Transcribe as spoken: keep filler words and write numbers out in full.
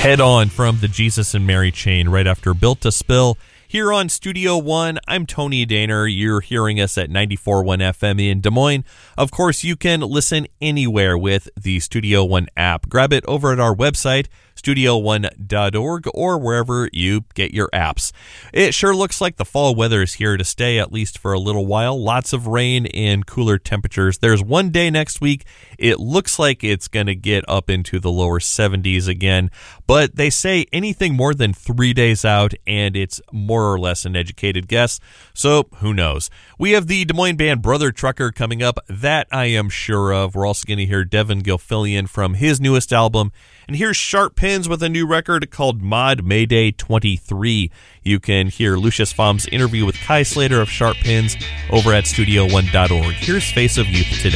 Head On from the Jesus and Mary Chain right after Built to Spill. Here on Studio One, I'm Tony Daner. You're hearing us at ninety-four point one F M in Des Moines. Of course, you can listen anywhere with the Studio One app. Grab it over at our website, studio one dot org, or wherever you get your apps. It sure looks like the fall weather is here to stay, at least for a little while. Lots of rain and cooler temperatures. There's one day next week, it looks like it's going to get up into the lower seventies again, but they say anything more than three days out, and it's more or less an educated guess, so who knows. We have the Des Moines band Brother Trucker coming up, that I am sure of. We're also going to hear Devin Gilfillian from his newest album, and here's Sharp Pins with a new record called Mod Mayday twenty-three. You can hear Lucius Pfahm's interview with Kai Slater of Sharp Pins over at studio one dot org. Here's Face of Youth today.